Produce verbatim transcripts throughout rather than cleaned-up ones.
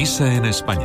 Misa en España.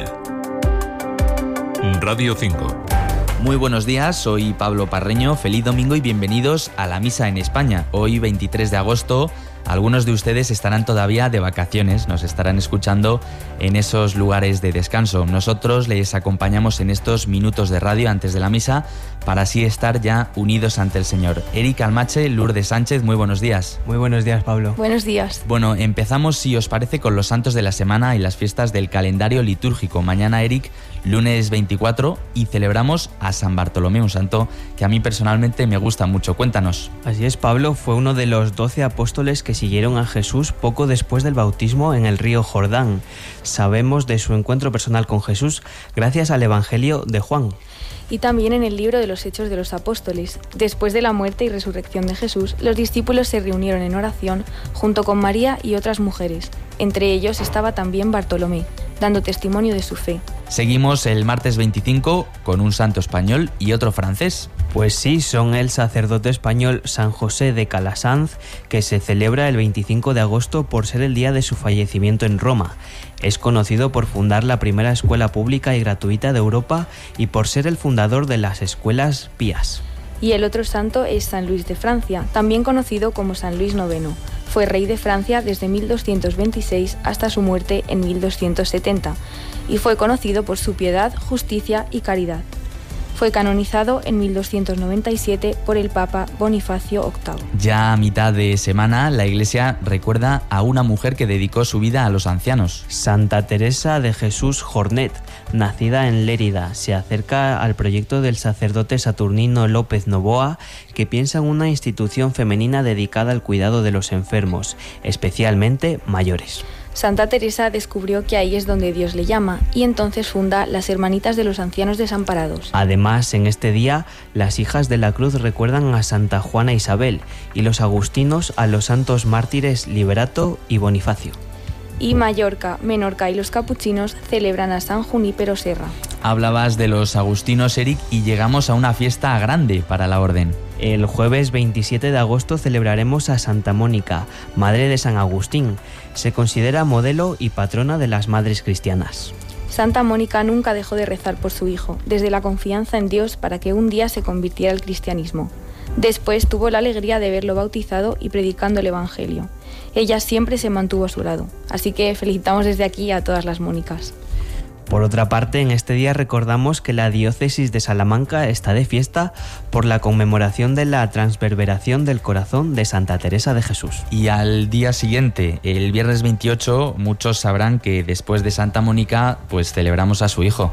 Radio cinco. Muy buenos días, soy Pablo Parreño, feliz domingo y bienvenidos a la Misa en España. Hoy, veintitrés de agosto, algunos de ustedes estarán todavía de vacaciones, nos estarán escuchando en esos lugares de descanso. Nosotros les acompañamos en estos minutos de radio antes de la misa para así estar ya unidos ante el Señor. Eric Almache, Lourdes Sánchez, muy buenos días. Muy buenos días, Pablo. Buenos días. Bueno, empezamos, si os parece, con los santos de la semana y las fiestas del calendario litúrgico. Mañana, Eric, lunes veinticuatro, y celebramos a San Bartolomé, un santo que a mí personalmente me gusta mucho. Cuéntanos. Así es, Pablo, fue uno de los doce apóstoles que siguieron a Jesús poco después del bautismo en el río Jordán. Sabemos de su encuentro personal con Jesús gracias al Evangelio de Juan. Y también en el libro de los Hechos de los Apóstoles. Después de la muerte y resurrección de Jesús, los discípulos se reunieron en oración junto con María y otras mujeres. Entre ellos estaba también Bartolomé, dando testimonio de su fe. Seguimos el martes veinticinco con un santo español y otro francés. Pues sí, son el sacerdote español San José de Calasanz, que se celebra el veinticinco de agosto por ser el día de su fallecimiento en Roma. Es conocido por fundar la primera escuela pública y gratuita de Europa y por ser el fundador de las escuelas pías. Y el otro santo es San Luis de Francia, también conocido como San Luis noveno. Fue rey de Francia desde mil doscientos veintiséis hasta su muerte en mil doscientos setenta y fue conocido por su piedad, justicia y caridad. Fue canonizado en mil doscientos noventa y siete por el Papa Bonifacio octavo. Ya a mitad de semana, la Iglesia recuerda a una mujer que dedicó su vida a los ancianos. Santa Teresa de Jesús Jornet, nacida en Lérida, se acerca al proyecto del sacerdote Saturnino López Novoa, que piensa en una institución femenina dedicada al cuidado de los enfermos, especialmente mayores. Santa Teresa descubrió que ahí es donde Dios le llama y entonces funda las Hermanitas de los Ancianos Desamparados. Además, en este día, las hijas de la cruz recuerdan a Santa Juana Isabel y los agustinos a los santos mártires Liberato y Bonifacio. Y Mallorca, Menorca y los capuchinos celebran a San Junípero Serra. Hablabas de los agustinos, Eric, y llegamos a una fiesta grande para la orden. El jueves veintisiete de agosto celebraremos a Santa Mónica, madre de San Agustín. Se considera modelo y patrona de las madres cristianas. Santa Mónica nunca dejó de rezar por su hijo, desde la confianza en Dios para que un día se convirtiera al cristianismo. Después tuvo la alegría de verlo bautizado y predicando el Evangelio. Ella siempre se mantuvo a su lado, así que felicitamos desde aquí a todas las Mónicas. Por otra parte, en este día recordamos que la diócesis de Salamanca está de fiesta por la conmemoración de la transverberación del corazón de Santa Teresa de Jesús. Y al día siguiente, el viernes veintiocho, muchos sabrán que después de Santa Mónica, pues celebramos a su hijo.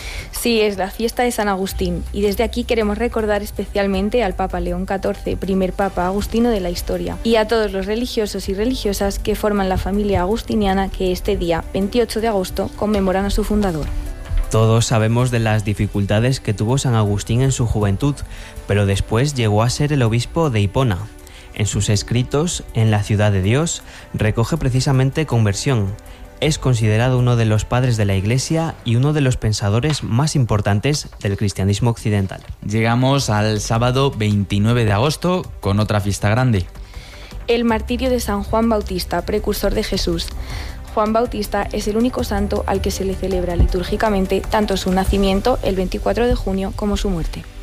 Sí, es la fiesta de San Agustín y desde aquí queremos recordar especialmente al Papa León catorce, primer Papa agustino de la historia, y a todos los religiosos y religiosas que forman la familia agustiniana que este día, veintiocho de agosto, conmemoran a su fundador. Todos sabemos de las dificultades que tuvo San Agustín en su juventud, pero después llegó a ser el obispo de Hipona. En sus escritos, En la ciudad de Dios, recoge precisamente conversión. Es considerado uno de los padres de la Iglesia y uno de los pensadores más importantes del cristianismo occidental. Llegamos al sábado veintinueve de agosto con otra fiesta grande. El martirio de San Juan Bautista, precursor de Jesús. Juan Bautista es el único santo al que se le celebra litúrgicamente tanto su nacimiento, el veinticuatro de junio, como su muerte.